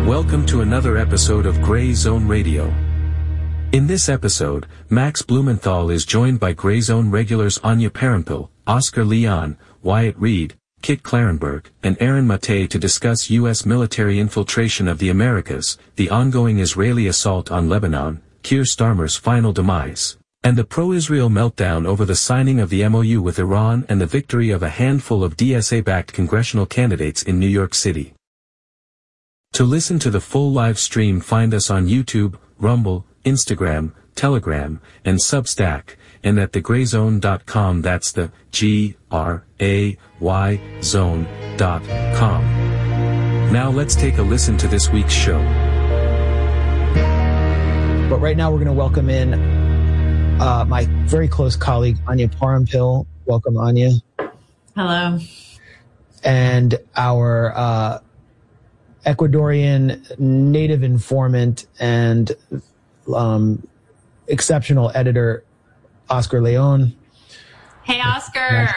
Welcome to another episode of Gray Zone Radio. In this episode, Max Blumenthal is joined by Gray Zone regulars Anya Parampil, Oscar Leon, Wyatt Reed, Kit Clarenberg, and Aaron Mate to discuss U.S. military infiltration of the Americas, the ongoing Israeli assault on Lebanon, Keir Starmer's final demise, and the pro-Israel meltdown over the signing of the MOU with Iran and the victory of a handful of DSA-backed congressional candidates in New York City. To listen to the full live stream, find us on YouTube, Rumble, Instagram, Telegram, and Substack, and at thegrayzone.com. That's the GRAY zone.com. Now let's take a listen to this week's show. But right now we're going to welcome in my very close colleague, Anya Parampil. Welcome, Anya. Hello. And our Ecuadorian native informant and exceptional editor, Oscar Leon. Hey, Oscar.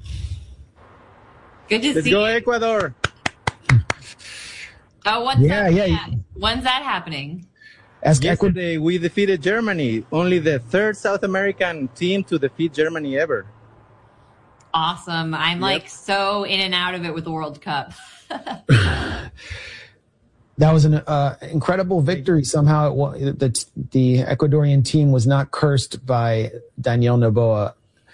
Good to see you. Let's go, Ecuador. Oh, when's that happening? Yesterday, we defeated Germany. Only the third South American team to defeat Germany ever. Awesome. I'm so in and out of it with the World Cup. That was an incredible victory. Somehow the Ecuadorian team was not cursed by Daniel Noboa.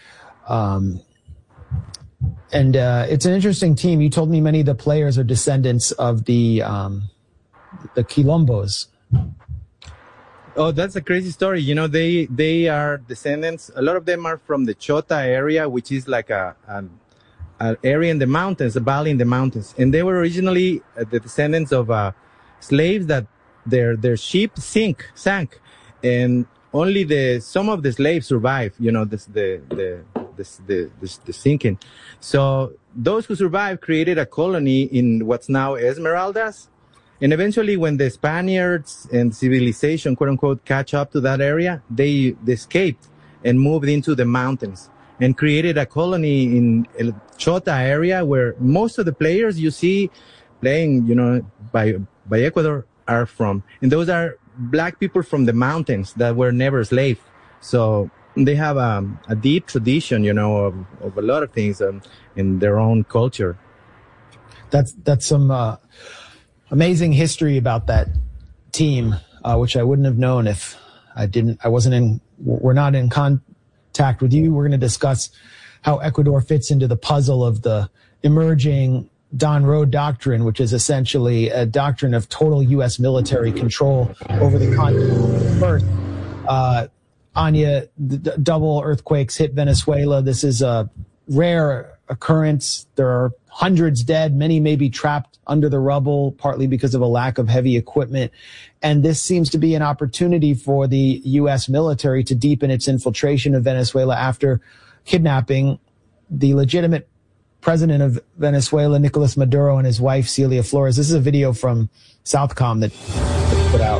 And it's an interesting team. You told me many of the players are descendants of the Quilombos. Oh, that's a crazy story. You know, they are descendants. A lot of them are from the Chota area, which is like an area in the mountains, a valley in the mountains. And they were originally the descendants of slaves that their ship sank, and only some of the slaves survived. You know, the sinking. So those who survived created a colony in what's now Esmeraldas. And eventually, when the Spaniards and civilization, quote unquote, catch up to that area, they escaped and moved into the mountains and created a colony in El Chota area, where most of the players you see playing, you know, by Ecuador are from. And those are black people from the mountains that were never slaves. So they have a deep tradition, you know, of a lot of things in their own culture. That's some amazing history about that team, which I wouldn't have known if we're not in contact with you. We're going to discuss how Ecuador fits into the puzzle of the emerging Don Road Doctrine, which is essentially a doctrine of total U.S. military control over the continent. First, Anya, double earthquakes hit Venezuela. This is a rare occurrence. There are hundreds dead. Many may be trapped under the rubble, partly because of a lack of heavy equipment. And this seems to be an opportunity for the U.S. military to deepen its infiltration of Venezuela after kidnapping the legitimate president of Venezuela, Nicolas Maduro, and his wife, Celia Flores. This is a video from Southcom that put out.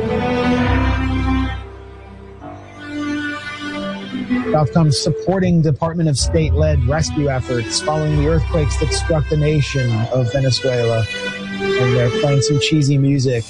Southcom supporting Department of State-led rescue efforts following the earthquakes that struck the nation of Venezuela. And they're playing some cheesy music.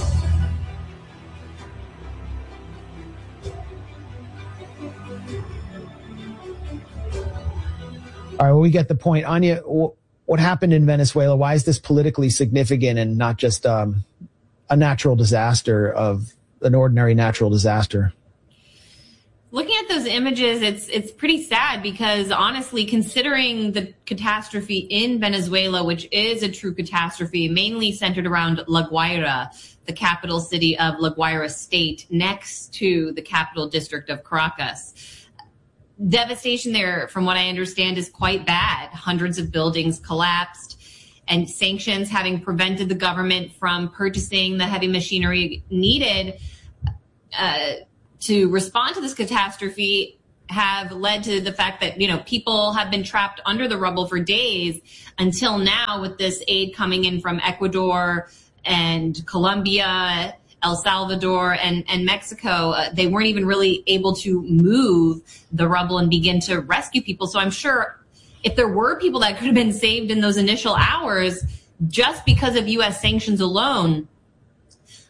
All right, well, we get the point. Anya, what happened in Venezuela? Why is this politically significant and not just a natural disaster an ordinary natural disaster? Looking at those images, it's pretty sad because honestly, considering the catastrophe in Venezuela, which is a true catastrophe, mainly centered around La Guaira, the capital city of La Guaira state, next to the capital district of Caracas. Devastation there, from what I understand, is quite bad. Hundreds of buildings collapsed, and sanctions having prevented the government from purchasing the heavy machinery needed to respond to this catastrophe have led to the fact that, you know, people have been trapped under the rubble for days until now, with this aid coming in from Ecuador and Colombia, El Salvador, and Mexico. They weren't even really able to move the rubble and begin to rescue people. So I'm sure if there were people that could have been saved in those initial hours, just because of U.S. sanctions alone,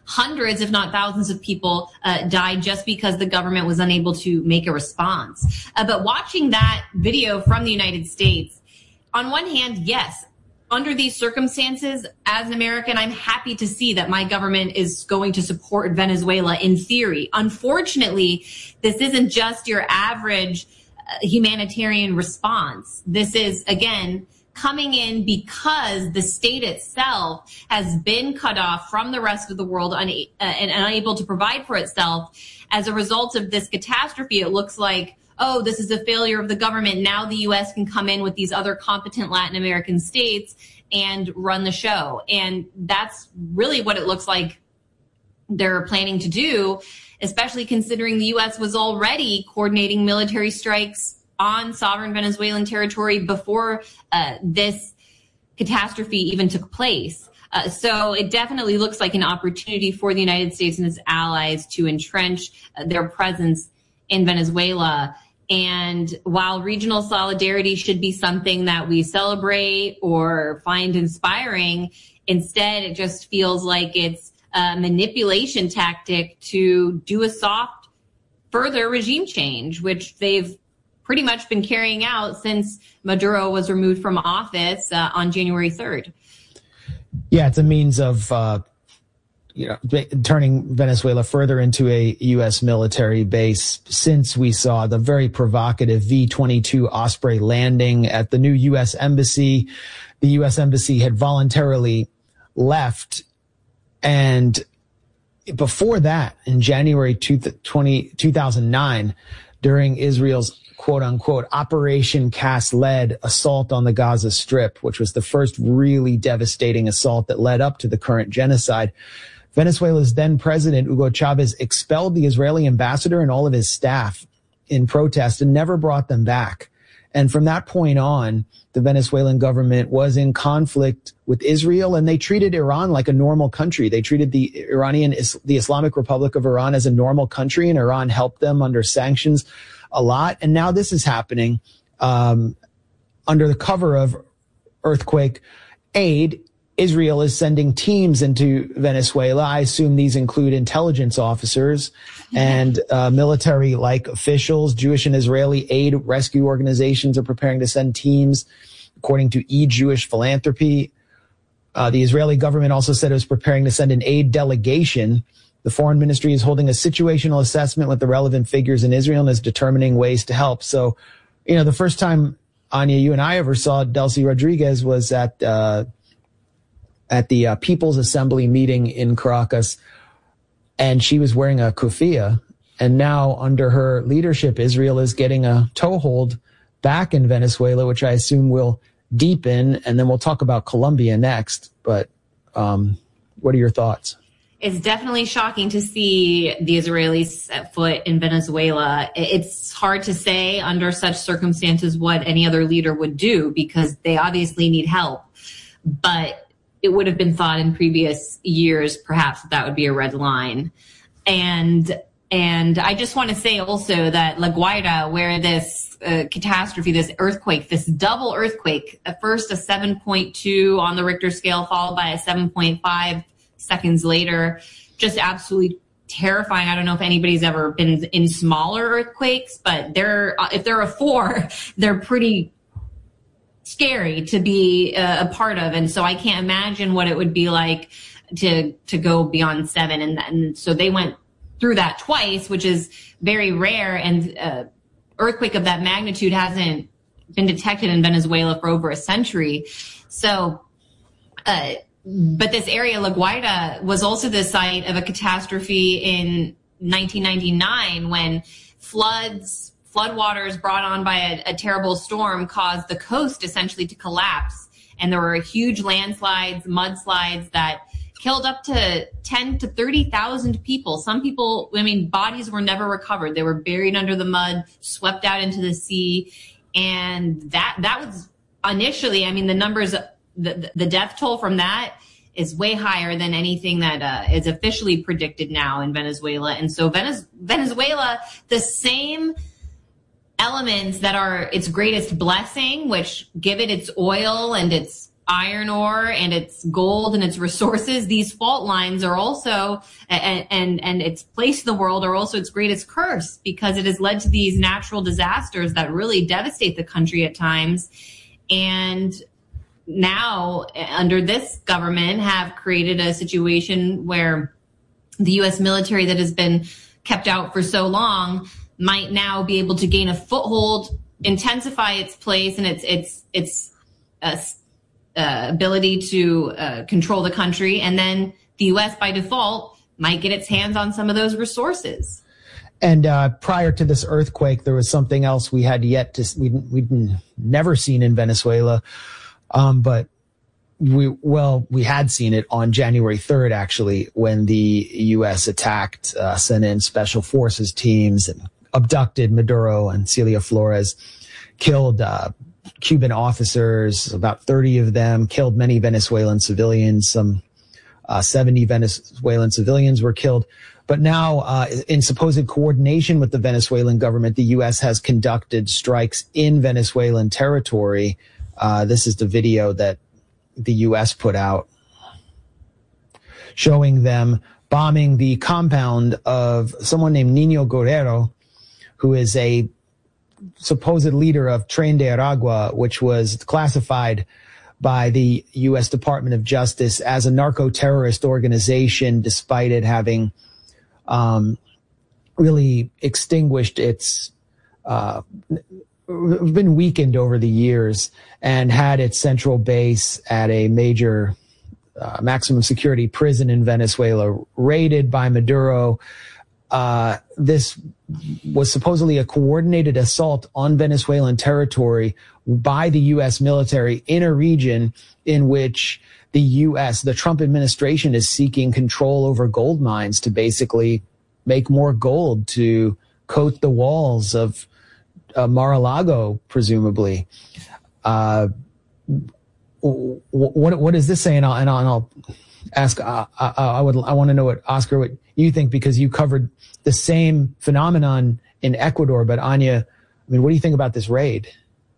hundreds, if not thousands of people died just because the government was unable to make a response. But watching that video from the United States, on one hand, yes, under these circumstances, as an American, I'm happy to see that my government is going to support Venezuela in theory. Unfortunately, this isn't just your average humanitarian response. This is, again, coming in because the state itself has been cut off from the rest of the world and unable to provide for itself. As a result of this catastrophe, it looks like, oh, this is a failure of the government. Now the U.S. can come in with these other competent Latin American states and run the show. And that's really what it looks like they're planning to do, especially considering the U.S. was already coordinating military strikes on sovereign Venezuelan territory before this catastrophe even took place. So it definitely looks like an opportunity for the United States and its allies to entrench their presence in Venezuela. And while regional solidarity should be something that we celebrate or find inspiring, instead it just feels like it's a manipulation tactic to do a soft further regime change, which they've pretty much been carrying out since Maduro was removed from office on January 3rd. Yeah, it's a means of turning Venezuela further into a U.S. military base, since we saw the very provocative V-22 Osprey landing at the new U.S. embassy. The U.S. embassy had voluntarily left, and before that, in January 2009, during Israel's quote-unquote Operation Cast-Lead assault on the Gaza Strip, which was the first really devastating assault that led up to the current genocide, Venezuela's then president, Hugo Chavez, expelled the Israeli ambassador and all of his staff in protest and never brought them back. And from that point on, the Venezuelan government was in conflict with Israel, and they treated Iran like a normal country. They treated the Islamic Republic of Iran as a normal country, and Iran helped them under sanctions a lot. And now this is happening under the cover of earthquake aid. Israel is sending teams into Venezuela. I assume these include intelligence officers and military-like officials. Jewish and Israeli aid rescue organizations are preparing to send teams, according to E-Jewish Philanthropy. The Israeli government also said it was preparing to send an aid delegation. The foreign ministry is holding a situational assessment with the relevant figures in Israel and is determining ways to help. So, the first time, Anya, you and I ever saw Delcy Rodriguez was at the People's Assembly meeting in Caracas, and she was wearing a kufiya. And now, under her leadership, Israel is getting a toehold back in Venezuela, which I assume will deepen. And then we'll talk about Colombia next. But what are your thoughts? It's definitely shocking to see the Israelis set foot in Venezuela. It's hard to say under such circumstances what any other leader would do, because they obviously need help. But it would have been thought in previous years, perhaps, that would be a red line. And I just want to say also that La Guaira, where this catastrophe, this earthquake, this double earthquake, at first a 7.2 on the Richter scale, followed by a 7.5 seconds later, just absolutely terrifying. I don't know if anybody's ever been in smaller earthquakes, but if there are 4, they're pretty scary to be a part of. And so I can't imagine what it would be like to go beyond 7. And so they went through that twice, which is very rare. And earthquake of that magnitude hasn't been detected in Venezuela for over a century. So, but this area, La Guaira, was also the site of a catastrophe in 1999 when floodwaters brought on by a terrible storm caused the coast essentially to collapse. And there were huge landslides, mudslides that killed up to 10 to 30,000 people. Some people, bodies were never recovered. They were buried under the mud, swept out into the sea. And that was initially, the numbers, the death toll from that is way higher than anything that is officially predicted now in Venezuela. And so Venezuela, the same elements that are its greatest blessing, which give it its oil and its iron ore and its gold and its resources, these fault lines are also, and its place in the world are also its greatest curse, because it has led to these natural disasters that really devastate the country at times. And now, under this government, have created a situation where the U.S. military that has been kept out for so long might now be able to gain a foothold, intensify its place and its ability to control the country, and then the U.S. by default might get its hands on some of those resources. And prior to this earthquake, there was something else we had yet to we'd never seen in Venezuela, but we had seen it on January 3rd, actually, when the U.S. attacked, sent in special forces teams and abducted Maduro and Celia Flores, killed Cuban officers, about 30 of them, killed many Venezuelan civilians. Some 70 Venezuelan civilians were killed. But now, in supposed coordination with the Venezuelan government, the U.S. has conducted strikes in Venezuelan territory. This is the video that the U.S. put out showing them bombing the compound of someone named Nino Guerrero, who is a supposed leader of Tren de Aragua, which was classified by the U.S. Department of Justice as a narco-terrorist organization, despite it having really extinguished its been weakened over the years and had its central base at a major maximum security prison in Venezuela, raided by Maduro. This was supposedly a coordinated assault on Venezuelan territory by the U.S. military in a region in which the U.S., the Trump administration, is seeking control over gold mines to basically make more gold to coat the walls of Mar-a-Lago, presumably. What does this say? And I'll ask. I want to know what Oscar, what you think, because you covered the same phenomenon in Ecuador. But Anya, I mean, what do you think about this raid?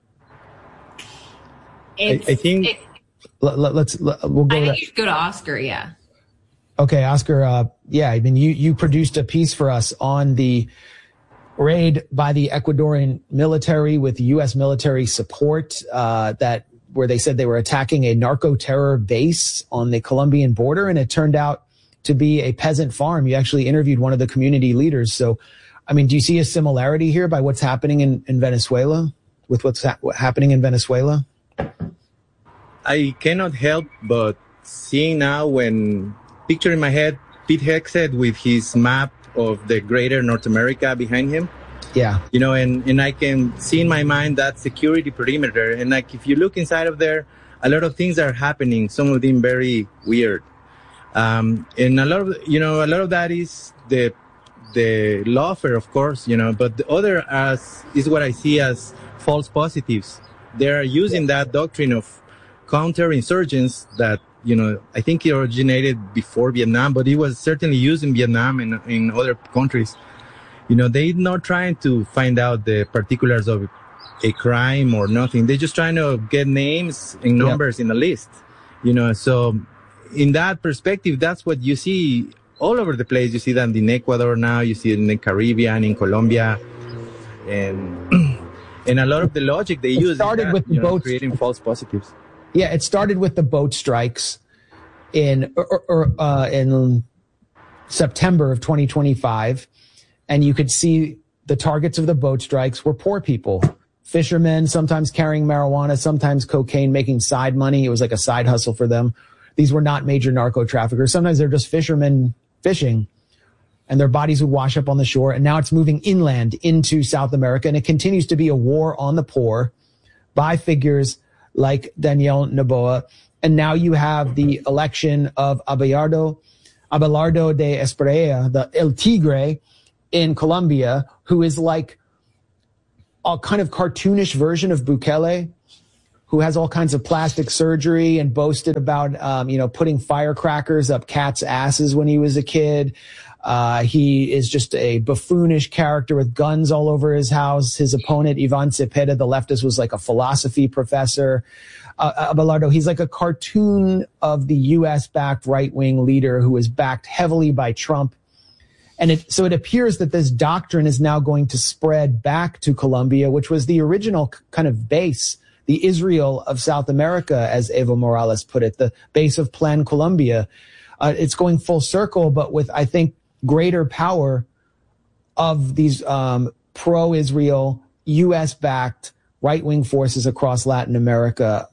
I think we'll go. I think you should go to Oscar. Yeah. Okay, Oscar. Yeah, I mean, you produced a piece for us on the raid by the Ecuadorian military with U.S. military support, where they said they were attacking a narco-terror base on the Colombian border, and it turned out to be a peasant farm. You actually interviewed one of the community leaders. So, I mean, do you see a similarity here by what's happening in Venezuela with what's happening in Venezuela? I cannot help but seeing now, when picture in my head Pete Hegseth with his map of the greater North America behind him. Yeah. You know, and I can see in my mind that security perimeter. And like, if you look inside of there, a lot of things are happening, some of them very weird. And a lot of that is the lawfare, of course, you know, but the other is what I see as false positives. They're using that doctrine of counterinsurgents that, you know, I think it originated before Vietnam, but it was certainly used in Vietnam and in other countries. You know, they're not trying to find out the particulars of a crime or nothing. They're just trying to get names and numbers in a list, you know. So in that perspective, that's what you see all over the place. You see that in Ecuador now, you see it in the Caribbean, in Colombia, and a lot of the logic they use started with the boats, creating false positives. Yeah, it started with the boat strikes in September of 2025, and you could see the targets of the boat strikes were poor people, fishermen, sometimes carrying marijuana, sometimes cocaine, making side money. It was like a side hustle for them. These were not major narco traffickers. Sometimes they're just fishermen fishing, and their bodies would wash up on the shore. And now it's moving inland into South America, and it continues to be a war on the poor by figures like Daniel Noboa. And now you have the election of Abelardo de Espriella, the El Tigre in Colombia, who is like a kind of cartoonish version of Bukele, who has all kinds of plastic surgery and boasted about, putting firecrackers up cats' asses when he was a kid. He is just a buffoonish character with guns all over his house. His opponent, Ivan Cepeda, the leftist, was like a philosophy professor. Abelardo, he's like a cartoon of the U.S.-backed right-wing leader who is backed heavily by Trump. And so it appears that this doctrine is now going to spread back to Colombia, which was the original kind of base, the Israel of South America, as Evo Morales put it, the base of Plan Colombia. It's going full circle, but with, I think, greater power of these pro-Israel, U.S.-backed right-wing forces across Latin America.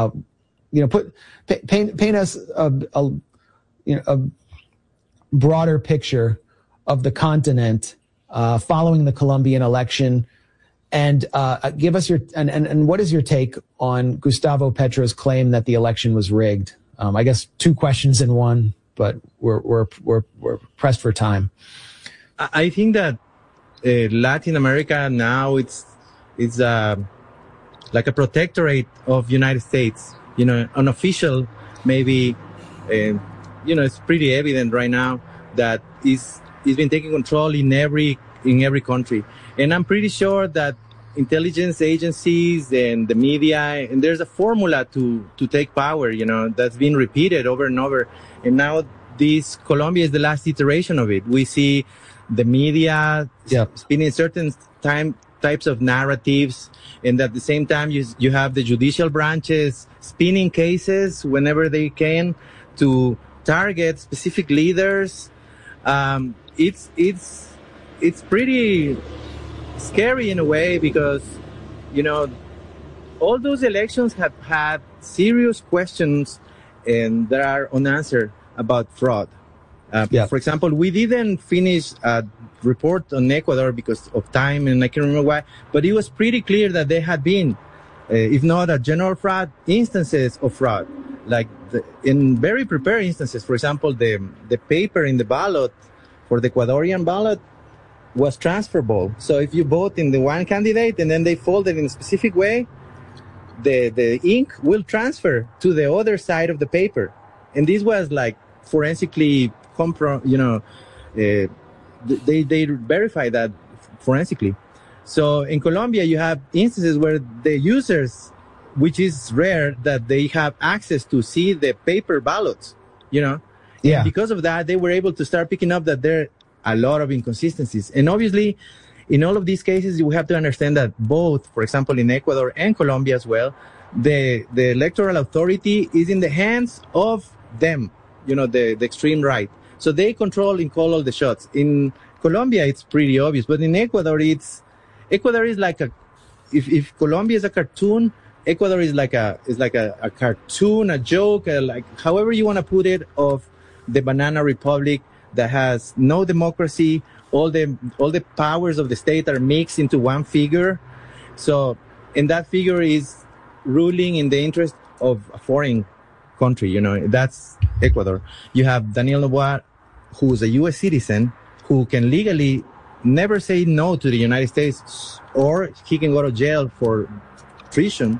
Paint us a broader picture of the continent following the Colombian election. And give us and what is your take on Gustavo Petro's claim that the election was rigged? I guess two questions in one, but we're pressed for time. I think that Latin America now it's like a protectorate of United States. Unofficial, maybe. It's pretty evident right now that it's been taking control in every country. And I'm pretty sure that intelligence agencies and the media, and there's a formula to take power, that's been repeated over and over. And now Colombia is the last iteration of it. We see the media spinning certain types of narratives, and at the same time you have the judicial branches spinning cases whenever they can to target specific leaders. It's pretty scary in a way because, all those elections have had serious questions and that are unanswered about fraud. For example, we didn't finish a report on Ecuador because of time, and I can't remember why, but it was pretty clear that there had been, if not a general fraud, instances of fraud. Like in very prepared instances. For example, the paper in the ballot for the Ecuadorian ballot was transferable. So if you vote in the one candidate and then they fold it in a specific way, the ink will transfer to the other side of the paper. And this was like forensically, they verify that forensically. So in Colombia, you have instances where the users, which is rare, that they have access to see the paper ballots, And because of that, they were able to start picking up that there are a lot of inconsistencies. And obviously, in all of these cases, you have to understand that both, for example, in Ecuador and Colombia as well, the electoral authority is in the hands of them, the extreme right. So they control and call all the shots. In Colombia, it's pretty obvious, but in Ecuador, Ecuador is like if Colombia is a cartoon, Ecuador is like a cartoon, a joke, like however you want to put it, of the banana republic that has no democracy. All the powers of the state are mixed into one figure. So, and that figure is ruling in the interest of a foreign country. That's Ecuador. You have Daniel Noboa, who's a U.S. citizen, who can legally never say no to the United States, or he can go to jail for treason.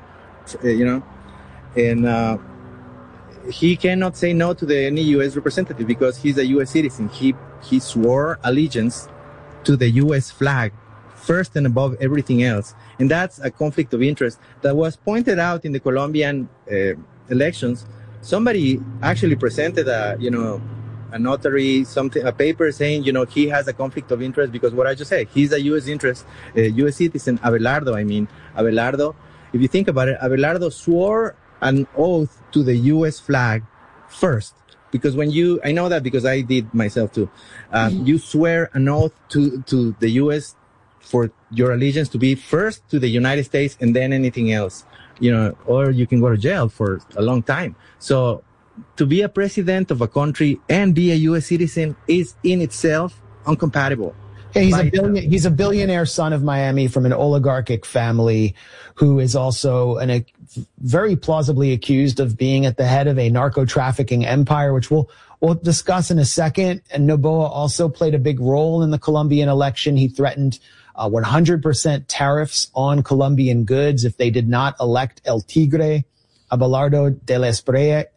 And he cannot say no to any U.S. representative because he's a U.S. citizen. He swore allegiance to the U.S. flag first and above everything else. And that's a conflict of interest that was pointed out in the Colombian elections. Somebody actually presented a notary, a paper saying, he has a conflict of interest because what I just said, he's a U.S. U.S. citizen, Abelardo. If you think about it, Abelardo swore an oath to the U.S. flag first. Because I know that because I did myself too. You swear an oath to the U.S. for your allegiance to be first to the United States and then anything else, or you can go to jail for a long time. So to be a president of a country and be a U.S. citizen is in itself incompatible. Yeah, he's a billionaire son of Miami from an oligarchic family who is also very plausibly accused of being at the head of a narco trafficking empire, which we'll we'll discuss in a second. And Noboa also played a big role in the Colombian election. He threatened 100% tariffs on Colombian goods if they did not elect El Tigre, Abelardo de la Espriella,